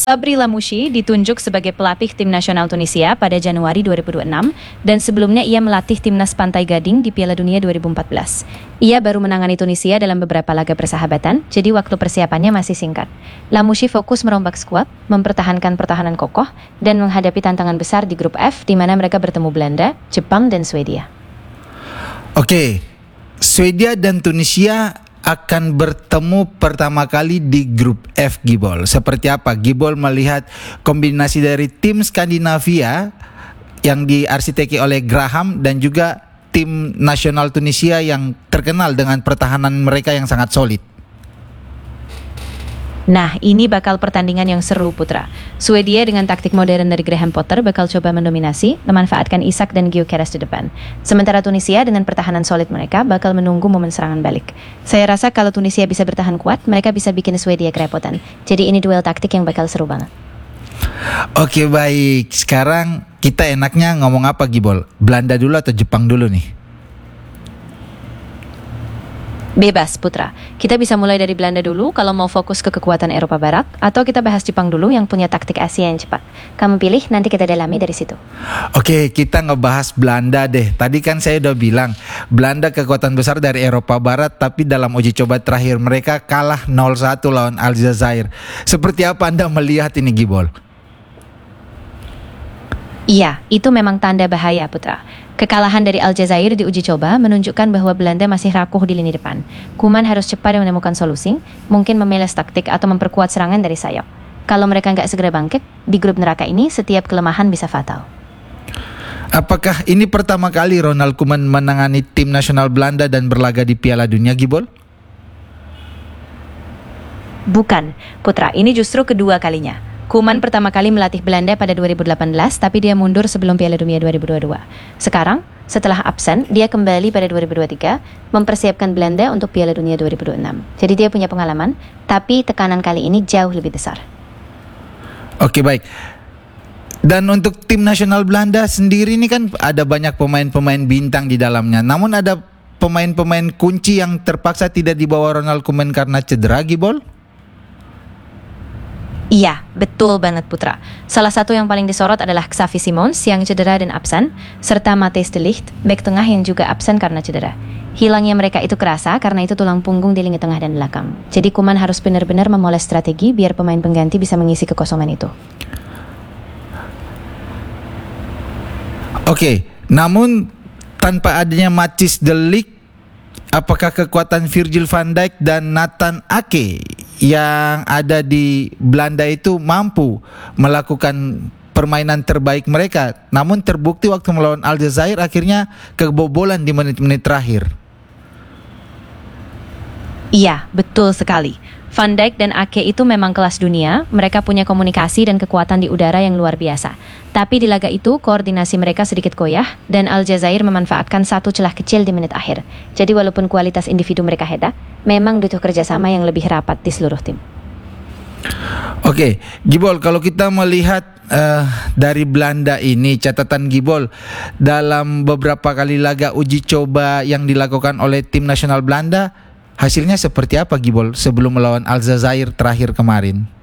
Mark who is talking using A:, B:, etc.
A: Sabri Lamouchi ditunjuk sebagai pelatih tim nasional Tunisia pada Januari 2026 dan sebelumnya ia melatih timnas Pantai Gading di Piala Dunia 2014. Ia baru menangani Tunisia dalam beberapa laga persahabatan, jadi waktu persiapannya masih singkat. Lamouchi fokus merombak skuad, mempertahankan pertahanan kokoh, dan menghadapi tantangan besar di grup F di mana mereka bertemu Belanda, Jepang, dan Swedia.
B: Oke, Swedia dan Tunisia akan bertemu pertama kali di grup F, Gibol. Seperti apa Gibol melihat kombinasi dari tim Skandinavia yang diarsiteki oleh Graham dan juga tim nasional Tunisia yang terkenal dengan pertahanan mereka yang sangat solid?
A: Nah, ini bakal pertandingan yang seru, Putra. Swedia dengan taktik modern dari Graham Potter bakal coba mendominasi, memanfaatkan Isak dan Gyökeres di depan. Sementara Tunisia dengan pertahanan solid mereka bakal menunggu momen serangan balik. Saya rasa kalau Tunisia bisa bertahan kuat, mereka bisa bikin Swedia kerepotan. Jadi ini duel taktik yang bakal seru banget.
B: Oke, baik. Sekarang kita enaknya ngomong apa, Gibol? Belanda dulu atau Jepang dulu nih?
A: Bebas, Putra. Kita bisa mulai dari Belanda dulu kalau mau fokus ke kekuatan Eropa Barat, atau kita bahas Jepang dulu yang punya taktik Asia yang cepat. Kamu pilih, nanti kita dalami dari situ.
B: Oke, kita ngebahas Belanda deh. Tadi kan saya udah bilang, Belanda kekuatan besar dari Eropa Barat, tapi dalam uji coba terakhir mereka kalah 0-1 lawan Aljazair. Seperti apa Anda melihat ini, Gibol?
A: Iya, itu memang tanda bahaya, Putra. Kekalahan dari Aljazair di uji coba menunjukkan bahwa Belanda masih rapuh di lini depan. Koeman harus cepat menemukan solusi, mungkin memeles taktik atau memperkuat serangan dari sayap. Kalau mereka nggak segera bangkit, di grup neraka ini setiap kelemahan bisa fatal.
B: Apakah ini pertama kali Ronald Koeman menangani tim nasional Belanda dan berlaga di Piala Dunia, Gibol?
A: Bukan, Putra, ini justru kedua kalinya. Koeman pertama kali melatih Belanda pada 2018, tapi dia mundur sebelum Piala Dunia 2022. Sekarang, setelah absen, dia kembali pada 2023, mempersiapkan Belanda untuk Piala Dunia 2026. Jadi dia punya pengalaman, tapi tekanan kali ini jauh lebih besar.
B: Oke, baik. Dan untuk tim nasional Belanda sendiri ini kan ada banyak pemain-pemain bintang di dalamnya. Namun ada pemain-pemain kunci yang terpaksa tidak dibawa Ronald Koeman karena cedera, Gibol?
A: Iya, betul banget, Putra. Salah satu yang paling disorot adalah Xavi Simons yang cedera dan absen, serta Matthijs de Ligt, bek tengah yang juga absen karena cedera. Hilangnya mereka itu kerasa karena itu tulang punggung di lini tengah dan belakang. Jadi Koeman harus benar-benar memoles strategi biar pemain pengganti bisa mengisi kekosongan itu.
B: Oke, namun tanpa adanya Matthijs de Ligt, apakah kekuatan Virgil van Dijk dan Nathan Ake yang ada di Belanda itu mampu melakukan permainan terbaik mereka? Namun terbukti waktu melawan Aljazair akhirnya kebobolan di menit-menit terakhir.
A: Iya, betul sekali. Van Dijk dan Ake itu memang kelas dunia, mereka punya komunikasi dan kekuatan di udara yang luar biasa. Tapi di laga itu, koordinasi mereka sedikit goyah, dan Aljazair memanfaatkan satu celah kecil di menit akhir. Jadi walaupun kualitas individu mereka hebat, memang butuh kerjasama yang lebih rapat di seluruh tim.
B: Oke, Gibol, kalau kita melihat dari Belanda ini, catatan Gibol dalam beberapa kali laga uji coba yang dilakukan oleh tim nasional Belanda, hasilnya seperti apa, Gibol, sebelum melawan Aljazair terakhir kemarin?